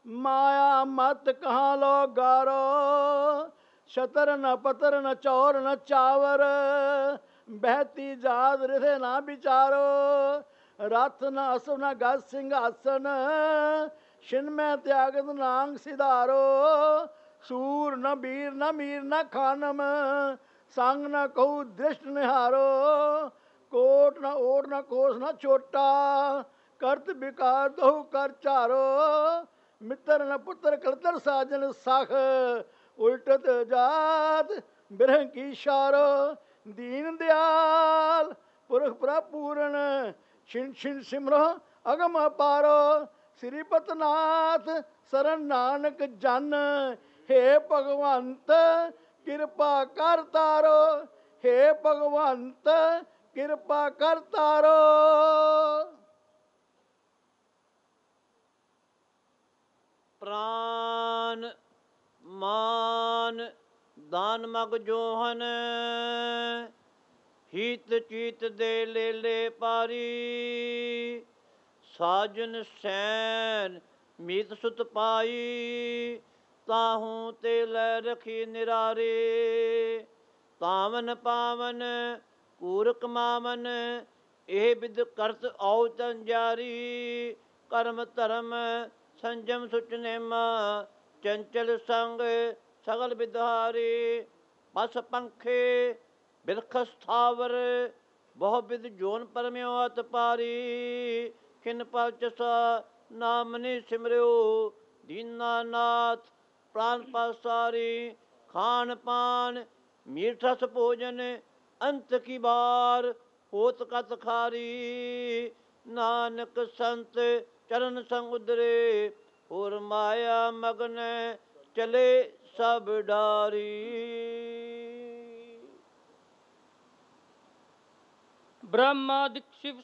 माया मत कहाँ लो गारो, शतर न पतर न चौर न चावर, बहती जात रिधे ना विचारो, रथ न असव न गज सिंहासन, छिन में त्यागत नांग सिधारो, सूर न वीर न मीर न खानम, संग न कहू दृष्ट निहारो, कोट न ओट न कोस न चोटा, करत विकार दहु कर चारो, मित्र न पुत्र कलतर साजन सख, उल्टत जात बिरह की शारो, दीन दयाल पुरख प्रपूर्ण, छिन छिन सिमरो अगम अपारो, श्रीपतनाथ शरण नानक जन, हे भगवंत किरपा कर तारो, हे भगवंत किरपा कर तारो। प्राण मान दान मग जोहन, ਹੀਤ ਚੀਤ ਦੇ ਲੇਲੇ ਪਾਰੀ, ਸਾਜਨ ਸੈਨ ਮੀਤ ਸੁਤ ਪਾਈ, ਤਾਹੂ ਤੇ ਲੈ ਰਖੀ ਨਿਰਾਰੇ, ਤਾਵਨ ਪਾਵਨ ਕੂਰ ਕਮਾਵਨ, ਇਹ ਬਿਦ ਕਰਤ ਔ ਤੰਜਾਰੀ, ਕਰਮ ਧਰਮ ਸੰਜਮ ਸੁਚ ਨੇਮਾ, ਚੰਚਲ ਸੰਗ ਸਗਲ ਵਿਦਹਾਰੀ, ਪਸ ਪੰਖੇ ਬਿਰਖ ਸਥਾਵਰ, ਬਹੁ ਬਿਦ ਜੋਨ ਪਰਮਿਓ ਅਤ ਪਾਰੀ, ਖਿਨ ਪਲ ਚਸਾ ਨਾਮ ਨਿ ਸਿਮਰਿਓ, ਦੀਨਾਨਾਥ ਪ੍ਰਾਨ ਪਾਸਾਰੀ, ਖਾਨ ਪਾਨ ਮੀਠ ਰਸ ਭੋਜਨ, ਅੰਤ ਕੀ ਬਾਰ ਹੋਤ ਕਤ ਖਾਰੀ, ਨਾਨਕ ਸੰਤ ਚਰਨ ਸੰਗ ਉਦਰੇ, ਹੋਰ ਮਾਇਆ ਮਗਨ ਚਲੇ ਸਭ ਡਾਰੀ। ब्रह्मादिक शिव